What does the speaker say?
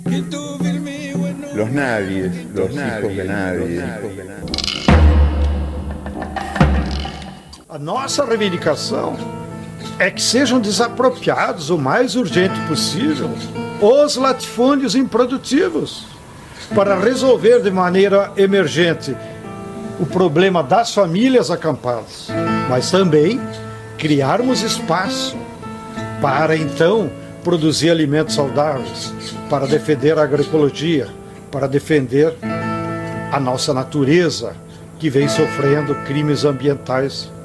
Los nadies, los hijos de nadie. A nossa reivindicação é que sejam desapropriados o mais urgente possível os latifúndios improdutivos para resolver de maneira emergente o problema das famílias acampadas, mas também criarmos espaço para então produzir alimentos saudáveis, para defender a agroecologia, para defender a nossa natureza que vem sofrendo crimes ambientais